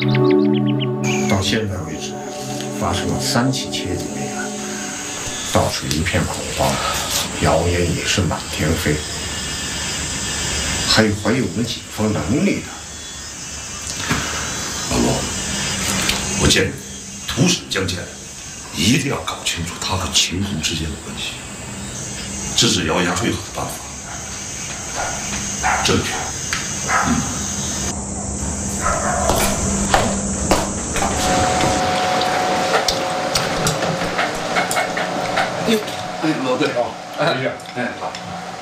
到现在为止，发生了3起窃贼命案，到处一片恐慌，谣言也是满天飞。还有怀疑我们警方能力的。 老罗，我建议图审江建，一定要搞清楚他和秦红之间的关系，制止谣言最好的办法，证据。 老队啊，好，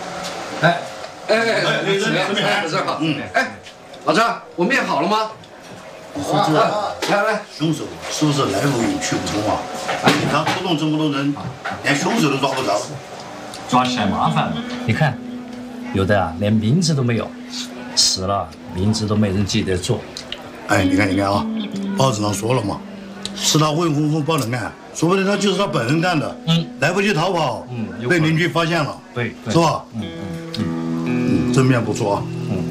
老郑好，老张，我面好了吗？ 好啊， 来， 凶手是不是来路有去无从啊？你看不动这么多人，连凶手都抓不着， 抓起来麻烦了。你看，有的啊，连名字都没有，死了名字都没人记得住。 哎，你看啊，报纸上说了嘛，是他问红红报人案，说不定他就是他本人干的。来不及逃跑，被邻居发现了， 对， 是吧？正面不错啊。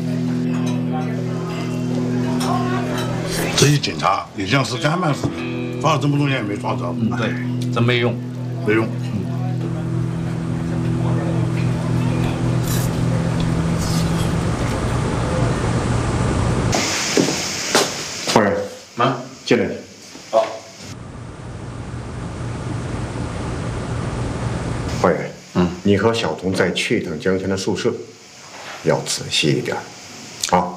这些警察也像是干办事的，抓了这么多年也没抓着。 对，真没用， 没用。 夫人，进来。 好。 坏人，你和小童在去等江天的宿舍，要仔细一点，啊。